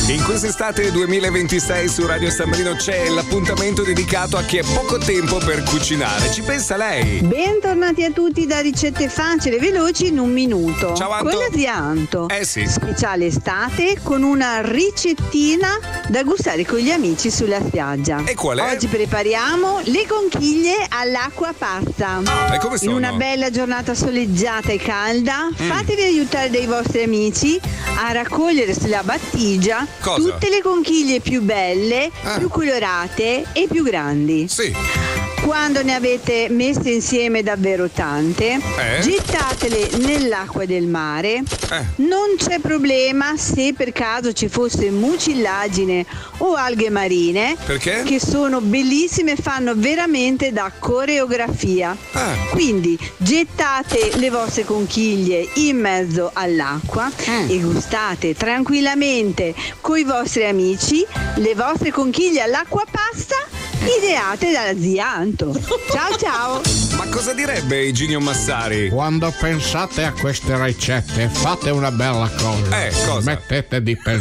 In quest'estate 2026 su Radio San Marino c'è l'appuntamento dedicato a chi ha poco tempo per cucinare. Ci pensa lei? Bentornati a tutti da ricette facili e veloci in un minuto. Ciao Anto. Con la zia Anto. Sì. Speciale estate con una ricettina da gustare con gli amici sulla spiaggia. E qual è? Oggi prepariamo le conchiglie all'acqua pasta. E come sono? In una bella giornata soleggiata e calda, fatevi aiutare dai vostri amici a raccogliere sulla battigia tutte le conchiglie più belle, più colorate e più grandi. Sì. Quando ne avete messe insieme davvero tante, gettatele nell'acqua del mare. Non c'è problema se per caso ci fosse mucillagine o alghe marine, perché? Che sono bellissime e fanno veramente da coreografia. Quindi gettate le vostre conchiglie in mezzo all'acqua e gustate tranquillamente con i vostri amici le vostre conchiglie all'acqua pasta ideate dalla zia Anto. Ciao ciao. Ma cosa direbbe Iginio Massari? Quando pensate a queste ricette fate una bella cosa. Cosa? Smettete di pensare